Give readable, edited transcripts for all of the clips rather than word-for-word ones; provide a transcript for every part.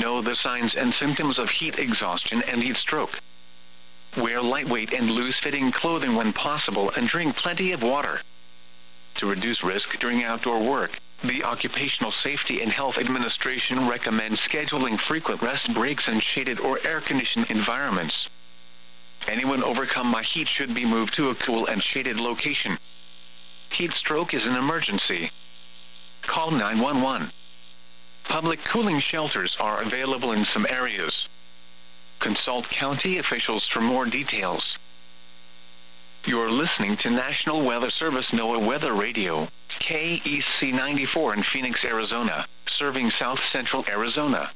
know the signs and symptoms of heat exhaustion and heat stroke. Wear lightweight and loose-fitting clothing when possible and drink plenty of water. To reduce risk during outdoor work, the Occupational Safety and Health Administration recommends scheduling frequent rest breaks in shaded or air-conditioned environments. Anyone overcome by heat should be moved to a cool and shaded location. Heat stroke is an emergency. Call 911. Public cooling shelters are available in some areas. Consult county officials for more details. You're listening to National Weather Service NOAA Weather Radio, KEC 94 in Phoenix, Arizona, serving south-central Arizona.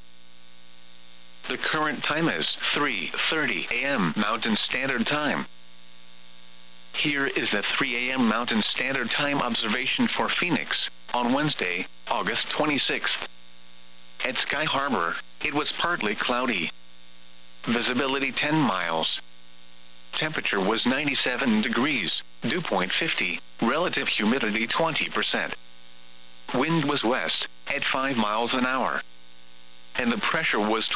The current time is 3:30 a.m. Mountain Standard Time. Here is the 3 a.m. Mountain Standard Time observation for Phoenix, on Wednesday, August 26th. At Sky Harbor, it was partly cloudy. Visibility 10 miles. Temperature was 97 degrees, dew point 50, relative humidity 20%. Wind was west, at 5 miles an hour. And the pressure was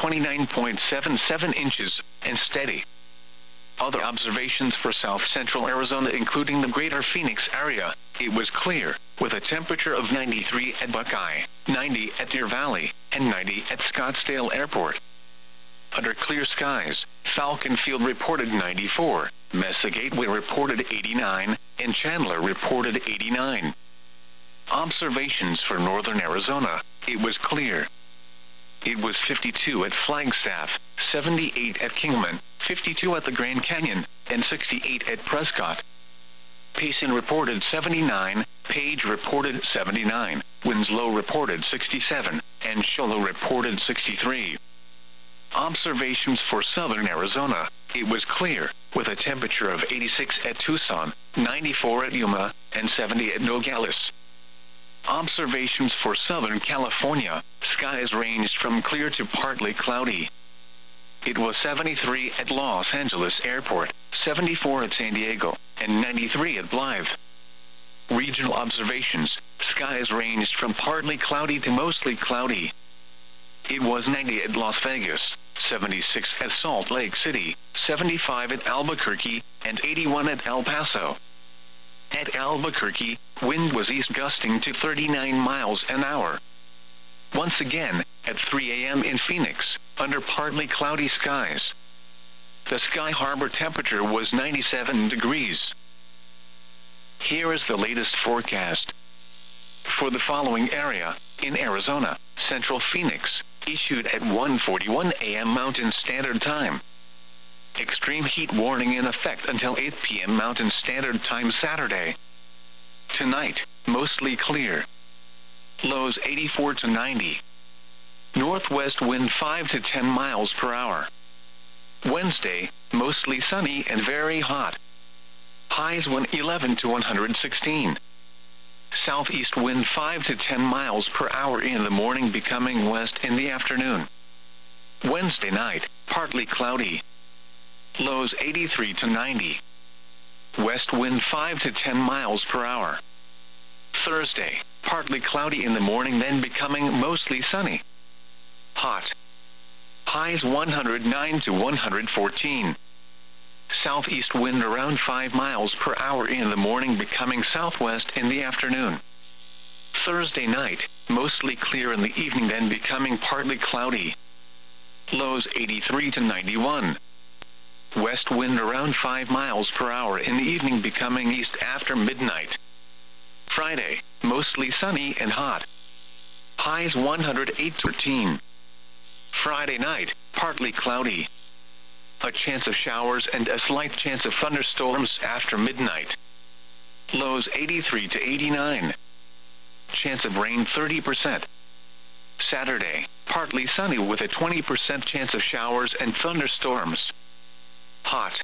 29.77 inches, and steady. Other observations for south-central Arizona including the greater Phoenix area, it was clear, with a temperature of 93 at Buckeye, 90 at Deer Valley, and 90 at Scottsdale Airport. Under clear skies, Falcon Field reported 94, Mesa Gateway reported 89, and Chandler reported 89. Observations for northern Arizona, it was clear. It was 52 at Flagstaff, 78 at Kingman, 52 at the Grand Canyon, and 68 at Prescott. Payson reported 79, Page reported 79, Winslow reported 67, and Shoalo reported 63. Observations for southern Arizona, it was clear, with a temperature of 86 at Tucson, 94 at Yuma, and 70 at Nogales. Observations for Southern California, skies ranged from clear to partly cloudy. It was 73 at Los Angeles Airport, 74 at San Diego, and 93 at Blythe. Regional observations, skies ranged from partly cloudy to mostly cloudy. It was 90 at Las Vegas, 76 at Salt Lake City, 75 at Albuquerque, and 81 at El Paso. At Albuquerque, wind was east gusting to 39 miles an hour. Once again, at 3 a.m. in Phoenix, under partly cloudy skies. The Sky Harbor temperature was 97 degrees. Here is the latest forecast. For the following area, in Arizona, Central Phoenix, issued at 1:41 a.m. Mountain Standard Time. Extreme heat warning in effect until 8 p.m. Mountain Standard Time Saturday. Tonight, mostly clear. Lows 84 to 90. Northwest wind 5 to 10 miles per hour. Wednesday, mostly sunny and very hot. Highs 111 to 116. Southeast wind 5 to 10 miles per hour in the morning, becoming west in the afternoon. Wednesday night, partly cloudy. Lows 83 to 90. West wind 5 to 10 miles per hour. Thursday, partly cloudy in the morning, then becoming mostly sunny. Hot. Highs 109 to 114. Southeast wind around 5 miles per hour in the morning, becoming southwest in the afternoon. Thursday night, mostly clear in the evening, then becoming partly cloudy. Lows 83 to 91. West wind around 5 miles per hour in the evening, becoming east after midnight. Friday, mostly sunny and hot. Highs 108 to 13. Friday night, partly cloudy. A chance of showers and a slight chance of thunderstorms after midnight. Lows 83 to 89. Chance of rain 30%. Saturday, partly sunny with a 20% chance of showers and thunderstorms. Hot.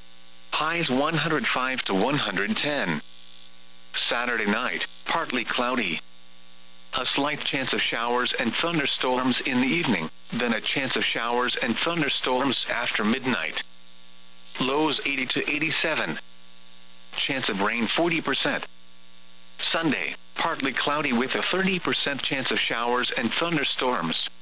Highs 105 to 110. Saturday night, partly cloudy. A slight chance of showers and thunderstorms in the evening, then a chance of showers and thunderstorms after midnight. Lows 80 to 87. Chance of rain 40%. Sunday, partly cloudy with a 30% chance of showers and thunderstorms.